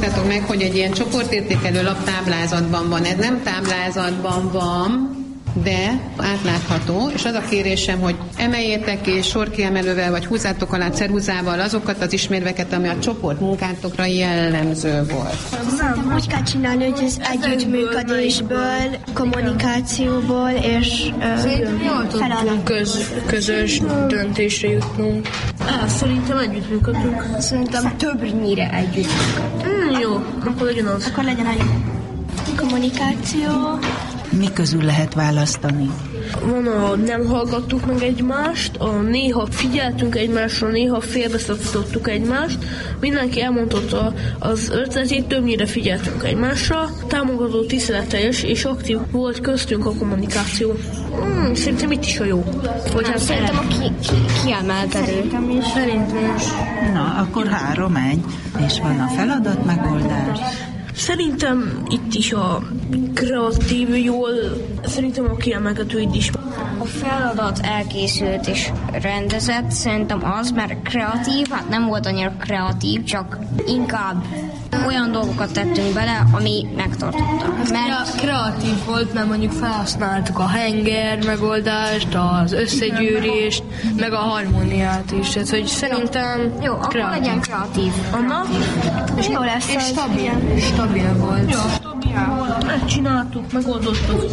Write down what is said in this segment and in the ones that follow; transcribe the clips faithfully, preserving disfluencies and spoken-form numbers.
állapítsátok meg, hogy egy ilyen csoportértékelő lap táblázatban van. Ez nem táblázatban van, de átlátható, és az a kérésem, hogy emeljétek és sorkiemelővel, vagy húzzátok alá ceruzával azokat az ismérveket, ami a csoport munkátokra jellemző volt. Szerintem úgy kell csinálni, hogy ez együttműködésből, kommunikációból és feladat. Köz, közös döntésre jutnunk. Á, szerintem együttműködünk. Szerintem többnyire együttműködünk. Mm, jó, akkor legyen az. Akkor legyen egy kommunikáció. Mi közül lehet választani? Van a nem hallgattuk meg egymást, a néha figyeltünk egymásra, néha félbeszakítottuk egymást, mindenki elmondta az ötletét, többnyire figyeltünk egymásra, támogató, tiszteleteljes és aktív volt köztünk a kommunikáció. Hmm, szerintem itt is a jó. Hogy hát szerintem a ki, ki, kiemelkedő. Szerintem is. Szerintem is. Na, akkor három egy, és van a feladat megoldás. Szerintem itt is a kreatív jól, szerintem a kiemelkedő itt is. A feladat elkészült és rendezett, szerintem az, mert kreatív, hát nem volt annyira kreatív, csak inkább olyan dolgokat tettünk bele, ami megtartotta. Mert kreatív volt, mert mondjuk felhasználtuk a henger megoldást, az összegyűrést, meg a harmóniát is. Tehát, hogy szerintem jó, akkor kreatív. legyen kreatív. Anna? És jó lesz. És stabil. Stabil volt. Jó, stabil. Megcsináltuk, megoldottuk.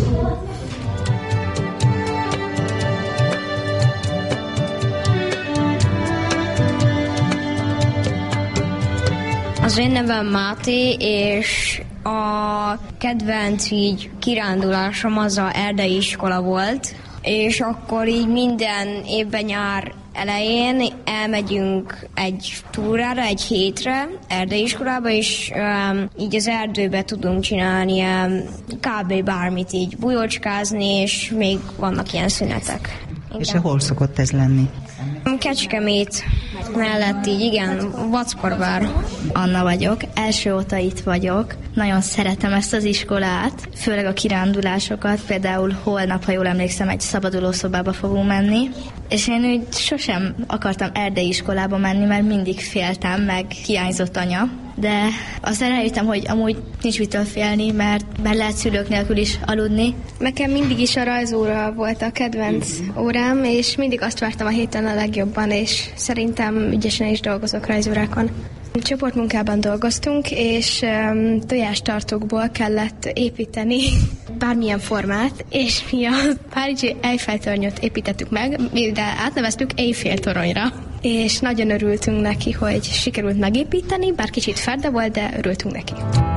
Az én nevem Máté, és a kedvenc így kirándulásom az a erdei iskola volt, és akkor így minden évben nyár elején elmegyünk egy túrára, egy hétre erdei iskolába, és um, így az erdőbe tudunk csinálni um, kb. Bármit, így bujócskázni, és még vannak ilyen szünetek. Igen. És hol szokott ez lenni? Kecskemét mellett így, igen, Vackorvár. Anna vagyok, első óta itt vagyok. Nagyon szeretem ezt az iskolát, főleg a kirándulásokat. Például holnap, ha jól emlékszem, egy szabadulószobába fogunk menni. És én úgy sosem akartam erdei iskolába menni, mert mindig féltem, meg hiányzott anya. De aztán rájöttem, hogy amúgy nincs mitől félni, mert, mert lehet szülők nélkül is aludni. Nekem mindig is a rajzóra volt a kedvenc órám, és mindig azt vártam a héten a legjobban, és szerintem ügyesen is dolgozok rajzórákon. Csoportmunkában dolgoztunk, és um, tojástartókból kellett építeni bármilyen formát, és mi a párizsi Eiffel-tornyot építettük meg, de átneveztük Eiffel-toronyra. És nagyon örültünk neki, hogy sikerült megépíteni, bár kicsit ferde volt, de örültünk neki.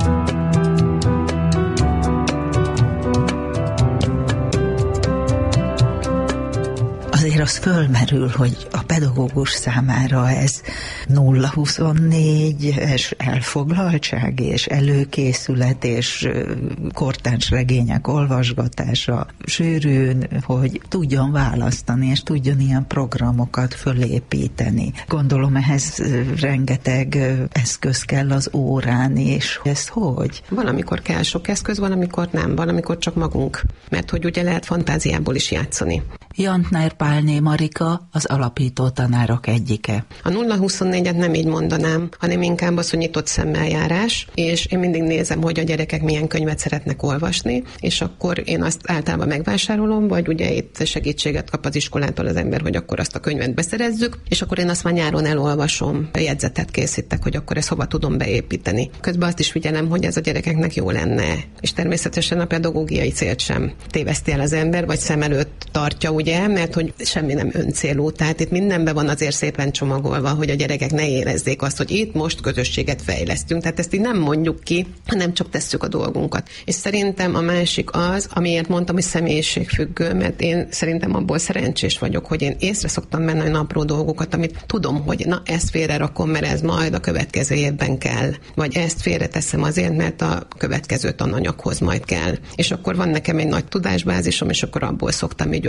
Azért az fölmerül, hogy a pedagógus számára ez nulla huszonnégyes elfoglaltság és előkészület és kortárs regények olvasgatása sűrűn, hogy tudjon választani és tudjon ilyen programokat fölépíteni. Gondolom ehhez rengeteg eszköz kell az órán, és ez hogy? Valamikor kell sok eszköz, valamikor nem, valamikor csak magunk, mert hogy ugye lehet fantáziából is játszani. Jantner Pálné Marika az alapító tanárok egyike. A nulla huszonnégyet nem így mondanám, hanem inkább az, hogy nyitott szemmel járás, és én mindig nézem, hogy a gyerekek milyen könyvet szeretnek olvasni, és akkor én azt általában megvásárolom, vagy ugye itt segítséget kap az iskolától az ember, hogy akkor azt a könyvet beszerezzük, és akkor én azt már nyáron elolvasom, jegyzetet készítek, hogy akkor ezt hova tudom beépíteni. Közben azt is figyelem, hogy ez a gyerekeknek jó lenne, és természetesen a pedagógiai célt sem téveszti el az ember, vagy szem előtt tartja, ugye, mert hogy semmi nem öncélú, tehát itt mindenben van azért szépen csomagolva, hogy a gyerekek ne érezzék azt, hogy itt most közösséget fejlesztünk, tehát ezt így nem mondjuk ki, hanem csak tesszük a dolgunkat. És szerintem a másik az, amiért mondtam, hogy személyiségfüggő, mert én szerintem abból szerencsés vagyok, hogy én észre szoktam venni olyan apró dolgokat, amit tudom, hogy na ezt félre rakom, mert ez majd a következő évben kell, vagy ezt félre teszem azért, mert a következő tananyaghoz majd kell. És akkor van nekem egy nagy tudásbázisom, és akkor abból szoktam így össze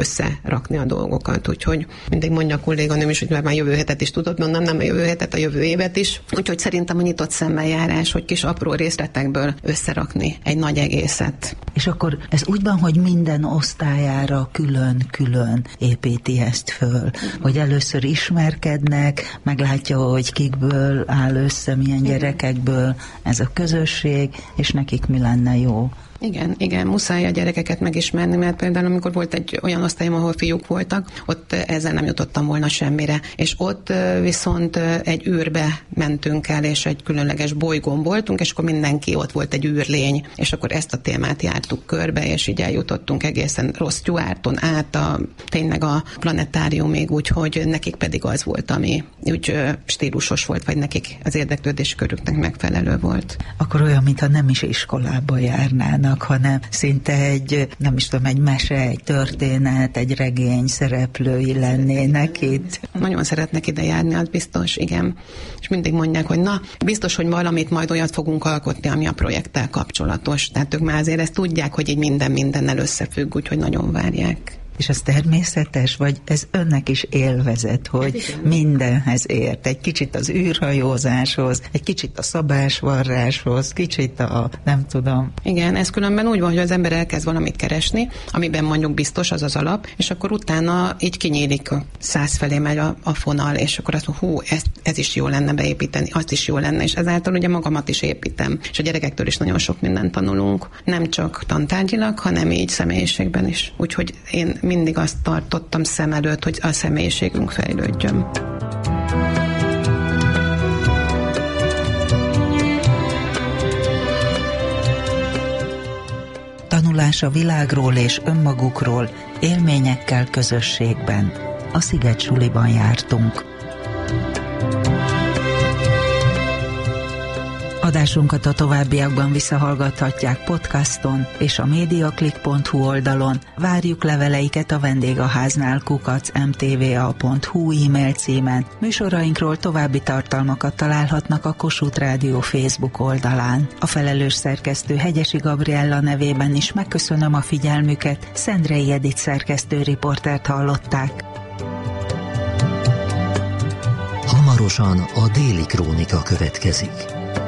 összerakni a dolgokat. Úgyhogy mindig mondja a kolléganőm is, hogy már jövő hetet is tudod, mondom, nem a jövő hetet, a jövő évet is. Úgyhogy szerintem a nyitott szemmel járás, hogy kis apró részletekből összerakni egy nagy egészet. És akkor ez úgy van, hogy minden osztályára külön-külön építi ezt föl, hogy először ismerkednek, meglátja, hogy kikből áll össze, milyen gyerekekből ez a közösség, és nekik mi lenne jó. Igen, igen, muszáj a gyerekeket megismerni, mert például amikor volt egy olyan osztályom, ahol fiúk voltak, ott ezzel nem jutottam volna semmire. És ott viszont egy űrbe mentünk el, és egy különleges bolygón voltunk, és akkor mindenki ott volt egy űrlény, és akkor ezt a témát jártuk körbe, és így eljutottunk egészen Ross Stewarton át, a, tényleg a planetáriumig, úgyhogy nekik pedig az volt, ami úgy stílusos volt, vagy nekik az érdeklődési körüknek megfelelő volt. Akkor olyan, mintha nem is iskolába járnának, hanem szinte egy, nem is tudom, egy mese, egy történet, egy regény szereplői lennének itt. Nagyon szeretnek ide járni, az biztos, igen. És mindig mondják, hogy na, biztos, hogy valamit majd olyat fogunk alkotni, ami a projekttel kapcsolatos. Tehát ők már azért ezt tudják, hogy így minden mindennel összefügg, úgyhogy nagyon várják. És az természetes, vagy ez önnek is élvezet, hogy mindenhez ért? Egy kicsit az űrhajózáshoz, egy kicsit a szabásvarráshoz, kicsit a nem tudom. Igen, ez különben úgy van, hogy az ember elkezd valamit keresni, amiben mondjuk biztos az az alap, és akkor utána így kinyílik a száz felé megy a, a fonal, és akkor azt mondja, hú, ez, ez is jó lenne beépíteni, azt is jó lenne, és ezáltal ugye magamat is építem. És a gyerekektől is nagyon sok mindent tanulunk, nem csak tantárgyilag, hanem így személyiségben is. Úgyhogy én mindig azt tartottam szem előtt, hogy a személyiségünk fejlődjön. Tanulás a világról és önmagukról, élményekkel közösségben. A Sziget suliban jártunk. Adásunkat a továbbiakban visszahallgathatják podcaston és a mediaclick pont hu oldalon. Várjuk leveleiket a vendégháznál kukac em té vé á pont hu e-mail címen. Műsorainkról további tartalmakat találhatnak a Kossuth Rádió Facebook oldalán. A felelős szerkesztő Hegyesi Gabriella nevében is megköszönöm a figyelmüket. Szendrei Edith szerkesztő riportert hallották. Hamarosan a Déli Krónika következik.